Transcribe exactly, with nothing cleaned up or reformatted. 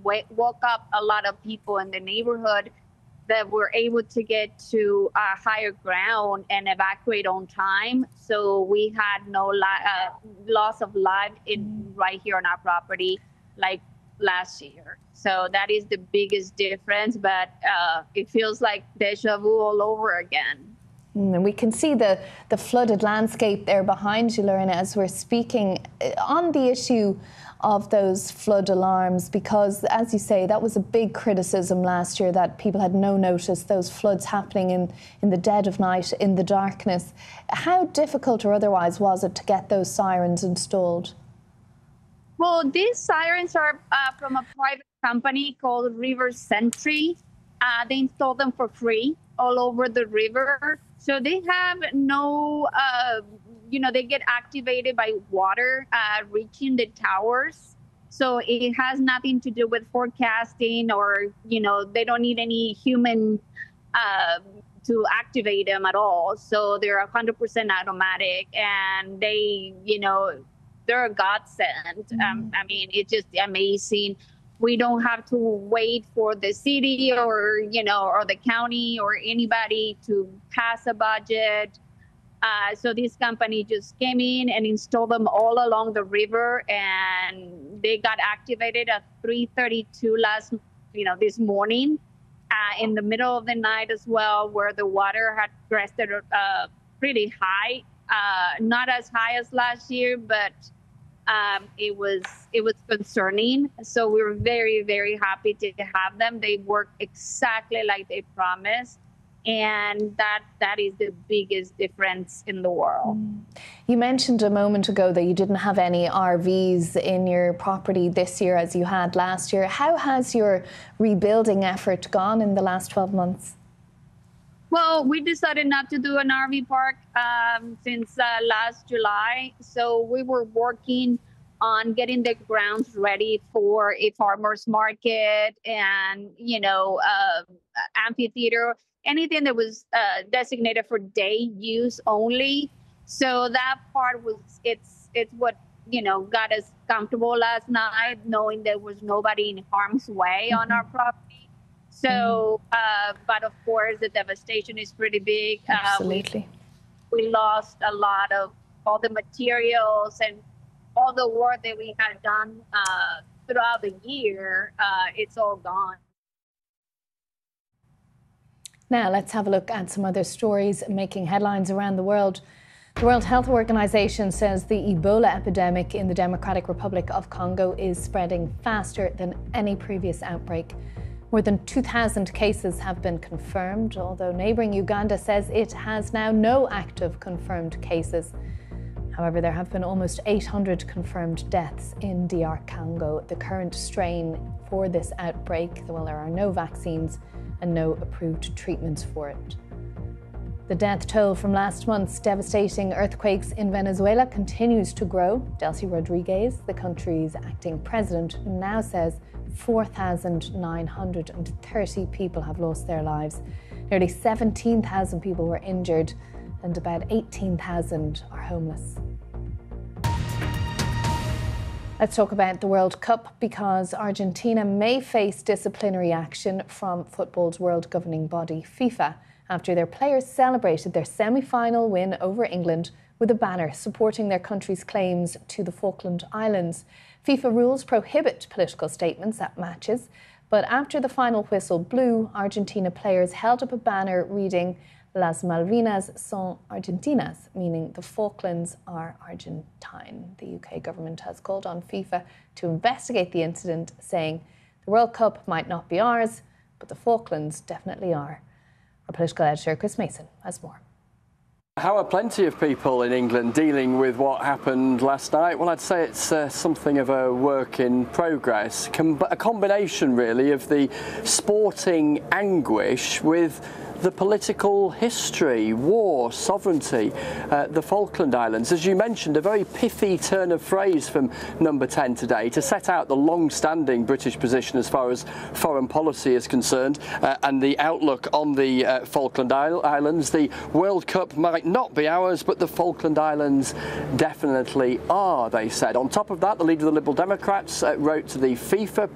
wa- woke up a lot of people in the neighborhood that were able to get to uh, higher ground and evacuate on time. So we had no li- uh, loss of life in right here on our property like last year. So that is the biggest difference, but uh, it feels like deja vu all over again. And we can see the, the flooded landscape there behind you, Lorena, as we're speaking on the issue of those flood alarms, because, as you say, that was a big criticism last year, that people had no notice, those floods happening in, in the dead of night, in the darkness. How difficult or otherwise was it to get those sirens installed? Well, these sirens are uh, from a private company called River Sentry. Uh, they install them for free all over the river. So they have no, uh, you know, they get activated by water uh, reaching the towers. So it has nothing to do with forecasting, or, you know, they don't need any human uh, to activate them at all. So they're one hundred percent automatic, and they, you know, they're a godsend. Mm. Um, I mean, it's just amazing. We don't have to wait for the city or, you know, or the county or anybody to pass a budget. Uh, so this company just came in and installed them all along the river, and they got activated at three thirty-two last, you know, this morning, uh, in the middle of the night as well, where the water had crested uh, pretty high, uh, not as high as last year, but Um, it was it was concerning. So we were very, very happy to have them. They work exactly like they promised, and that that is the biggest difference in the world. You mentioned a moment ago that you didn't have any R Vs in your property this year as you had last year. How has your rebuilding effort gone in the last twelve months? Well, we decided not to do an R V park um, since uh, last July. So we were working on getting the grounds ready for a farmer's market and, you know, uh, amphitheater, anything that was uh, designated for day use only. So that part was, it's, it's what, you know, got us comfortable last night, knowing there was nobody in harm's way mm-hmm. on our property. So, uh, but of course, the devastation is pretty big. Absolutely. Uh, we, we lost a lot of all the materials and all the work that we had done uh, throughout the year. Uh, it's all gone. Now, let's have a look at some other stories making headlines around the world. The World Health Organization says the Ebola epidemic in the Democratic Republic of Congo is spreading faster than any previous outbreak. More than two thousand cases have been confirmed, although neighbouring Uganda says it has now no active confirmed cases. However, there have been almost eight hundred confirmed deaths in D R Congo, the current strain for this outbreak. Well, there are no vaccines and no approved treatments for it. The death toll from last month's devastating earthquakes in Venezuela continues to grow. Delcy Rodriguez, the country's acting president, now says four thousand nine hundred thirty people have lost their lives. Nearly seventeen thousand people were injured, and about eighteen thousand are homeless. Let's talk about the World Cup, because Argentina may face disciplinary action from football's world governing body, FIFA, after their players celebrated their semi-final win over England with a banner supporting their country's claims to the Falkland Islands. FIFA rules prohibit political statements at matches, but after the final whistle blew, Argentina players held up a banner reading "Las Malvinas son Argentinas," meaning the Falklands are Argentine. The U K government has called on FIFA to investigate the incident, saying the World Cup might not be ours, but the Falklands definitely are. Our political editor, Chris Mason, has more. How are plenty of people in England dealing with what happened last night? Well, I'd say it's uh, something of a work in progress. Com- a combination, really, of the sporting anguish with the political history, war, sovereignty, uh, the Falkland Islands. As you mentioned, a very pithy turn of phrase from number ten today to set out the long-standing British position as far as foreign policy is concerned uh, and the outlook on the uh, Falkland Islands. The World Cup might not be ours, but the Falkland Islands definitely are, they said. On top of that, the leader of the Liberal Democrats uh, wrote to the FIFA